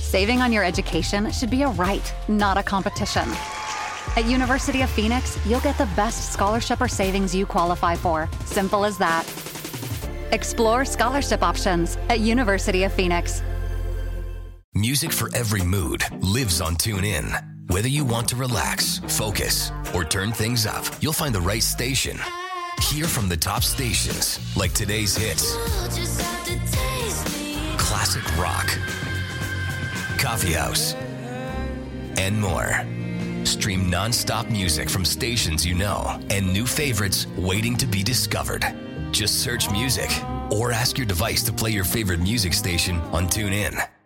Saving on your education should be a right, not a competition. At University of Phoenix, you'll get the best scholarship or savings you qualify for. Simple as that. Explore scholarship options at University of Phoenix. Music for every mood lives on TuneIn. Whether you want to relax, focus, or turn things up, you'll find the right station. Hear from the top stations like today's hits, classic rock, coffee house, and more. Stream non-stop music from stations you know and new favorites waiting to be discovered. Just search music or ask your device to play your favorite music station on TuneIn.